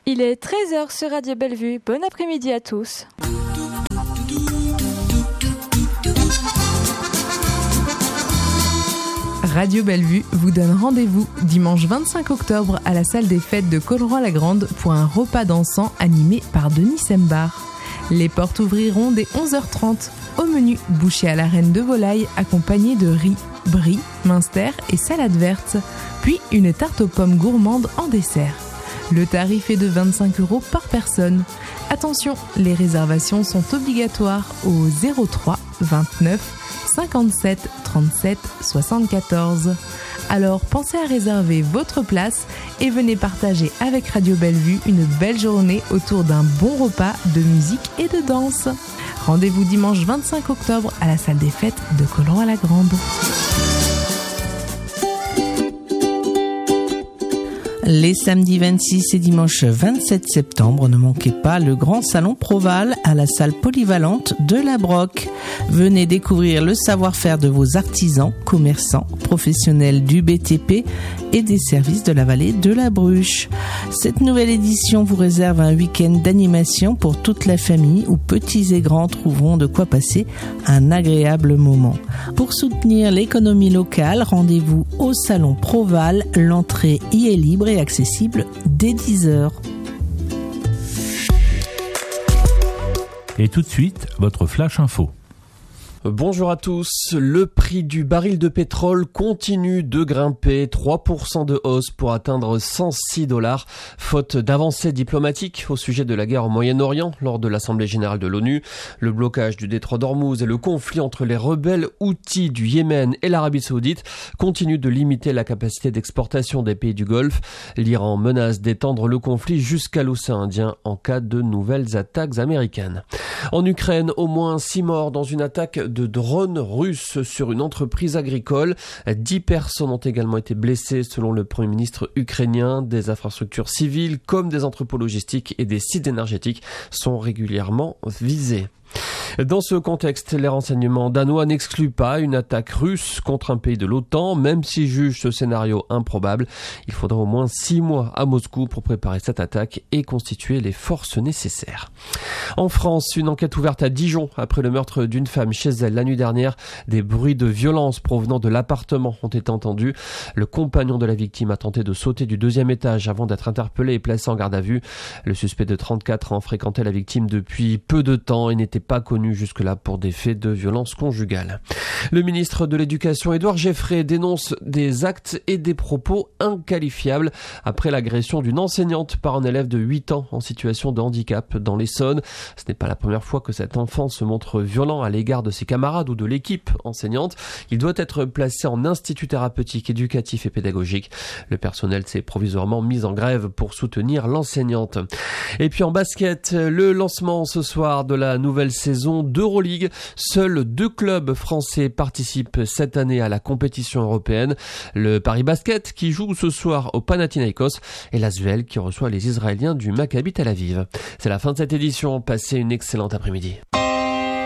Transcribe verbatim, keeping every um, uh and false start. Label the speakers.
Speaker 1: Il est treize heures sur Radio Bellevue. Bon après-midi à tous.
Speaker 2: Radio Bellevue vous donne rendez-vous dimanche vingt-cinq octobre à la salle des fêtes de Colleroy-la-Grande pour un repas dansant animé par Denis Sembar. Les portes ouvriront dès onze heures trente. Au menu, bouchée à la reine de volaille accompagnée de riz, brie, minster et salade verte, puis une tarte aux pommes gourmande en dessert. Le tarif est de vingt-cinq euros par personne. Attention, les réservations sont obligatoires au zéro trois vingt-neuf cinquante-sept trente-sept soixante-quatorze. Alors pensez à réserver votre place et venez partager avec Radio Bellevue une belle journée autour d'un bon repas de musique et de danse. Rendez-vous dimanche vingt-cinq octobre à la salle des fêtes de Colleroy-la-Grande.
Speaker 3: Les samedis vingt-six et dimanche vingt-sept septembre, ne manquez pas le grand salon Proval à la salle polyvalente de la Broc. Venez découvrir le savoir-faire de vos artisans, commerçants, professionnels du B T P et des services de la vallée de la Bruche. Cette nouvelle édition vous réserve un week-end d'animation pour toute la famille où petits et grands trouveront de quoi passer un agréable moment. Pour soutenir l'économie locale, rendez-vous au salon Proval. L'entrée y est libre et accessible dès dix heures.
Speaker 4: Et tout de suite, votre Flash Info.
Speaker 5: Bonjour à tous. Le prix du baril de pétrole continue de grimper, trois pour cent de hausse pour atteindre cent six dollars, faute d'avancées diplomatiques au sujet de la guerre au Moyen-Orient lors de l'Assemblée générale de l'ONU. Le blocage du détroit d'Ormuz et le conflit entre les rebelles houthis du Yémen et l'Arabie saoudite continuent de limiter la capacité d'exportation des pays du Golfe. L'Iran menace d'étendre le conflit jusqu'à l'océan Indien en cas de nouvelles attaques américaines. En Ukraine, au moins six morts dans une attaque de drones russes sur une entreprise agricole. Dix personnes ont également été blessées selon le Premier ministre ukrainien. Des infrastructures civiles comme des entrepôts logistiques et des sites énergétiques sont régulièrement visés. Dans ce contexte, les renseignements danois n'excluent pas une attaque russe contre un pays de l'OTAN, même s'ils jugent ce scénario improbable. Il faudra au moins six mois à Moscou pour préparer cette attaque et constituer les forces nécessaires. En France, une enquête ouverte à Dijon après le meurtre d'une femme chez elle la nuit dernière. Des bruits de violence provenant de l'appartement ont été entendus. Le compagnon de la victime a tenté de sauter du deuxième étage avant d'être interpellé et placé en garde à vue. Le suspect de trente-quatre ans fréquentait la victime depuis peu de temps et n'était pas connu jusque-là pour des faits de violence conjugale. Le ministre de l'Éducation, Édouard Geffray, dénonce des actes et des propos inqualifiables après l'agression d'une enseignante par un élève de huit ans en situation de handicap dans l'Essonne. Ce n'est pas la première fois que cet enfant se montre violent à l'égard de ses camarades ou de l'équipe enseignante. Il doit être placé en institut thérapeutique, éducatif et pédagogique. Le personnel s'est provisoirement mis en grève pour soutenir l'enseignante. Et puis en basket, le lancement ce soir de la nouvelle saison d'Euroleague. Seuls deux clubs français participent cette année à la compétition européenne. Le Paris Basket qui joue ce soir au Panathinaikos et l'Asvel qui reçoit les Israéliens du Maccabi Tel Aviv. C'est la fin de cette édition. Passez une excellente après-midi.